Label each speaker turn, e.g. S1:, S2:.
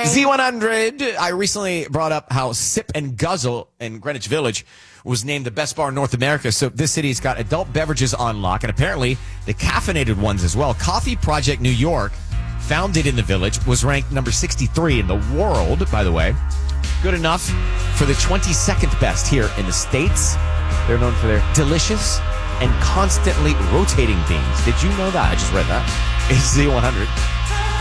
S1: Z100. I recently brought up how Sip and Guzzle in Greenwich Village was named the best bar in North America. So this city's got adult beverages on lock, and apparently the caffeinated ones as well. Coffee Project New York, founded in the Village, was ranked number 63 in the world, by the way. Good enough for the 22nd best here in the States. They're known for their delicious and constantly rotating beans. Did you know that? I just read that. It's Z100.